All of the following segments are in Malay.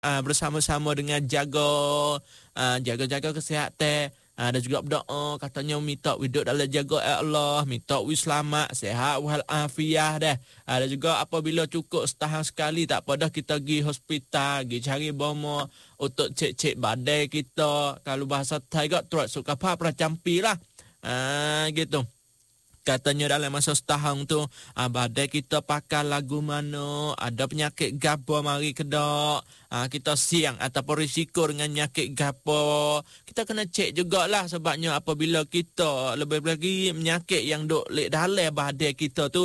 bersama-sama dengan jaga kesihatan. Dan juga berdoa, katanya minta hidup dalam jaga Allah, minta selamat, sihat wal afiah dah. Dan juga apabila cukup setahun sekali, tak apa dah kita pergi hospital, pergi cari bomo untuk cek-cek badai kita. Kalau bahasa Thai kat turut sukhapap pracampi lah. Gitu. Katanya dalam masa setahun tu, badai kita pakai lagu mana, ada penyakit gapo mari kedak, kita siang ataupun risiko dengan penyakit gapo. Kita kena cek jugalah, sebabnya apabila kita lebih lagi penyakit yang duk lek dalam badai kita tu,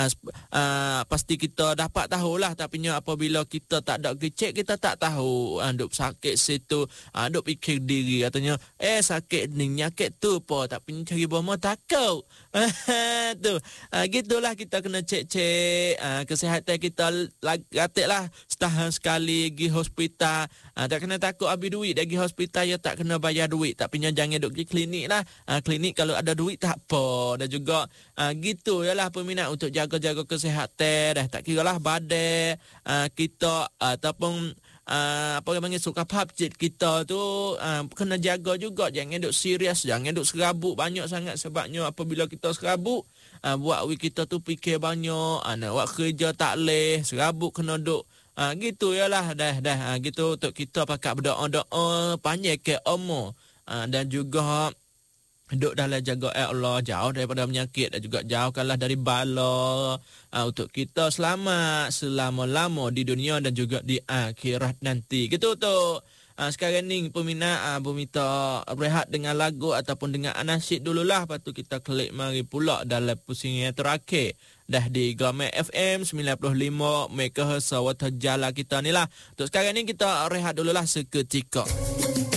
pasti kita dapat tahulah, tapi apabila kita tak ada cek, kita tak tahu duk sakit situ, duk fikir diri katanya sakit ni penyakit tu apa, tapi cari bomo takut. Tu gitulah, kita kena cek-cek kesihatan kita lah setahun sekali pergi hospital. Tak kena takut habis duit pergi hospital, ya tak kena bayar duit, tapi jangan duk pergi klinik lah. Klinik kalau ada duit tak apa. Dan juga gitu yalah peminat untuk jaga-jaga kesihatan dah, tak kiralah badai kita ataupun apa yang panggil sukhapap kita tu kena jaga juga, jangan duk serius, jangan duk serabut banyak sangat, sebabnya apabila kita serabut buat kita tu fikir banyak, nak buat kerja tak leh, serabut kena duk gitu yalah dah gitu. Untuk kita pakat berdoa-doa panjang ke umur, dan juga duduk dalam jaga Allah, jauh daripada penyakit, dan juga jauhkanlah dari bala, untuk kita selamat selama-lama di dunia dan juga di akhirat nanti. Gitu tu. Sekarang ni peminat minta rehat dengan lagu ataupun dengan anasyid dululah, lepas tu kita klik mari pula dalam pusing yang terakhir dah di Glamour FM 95 MHz Sawat Jala kita ni lah. Untuk sekarang ni kita rehat dululah seketika.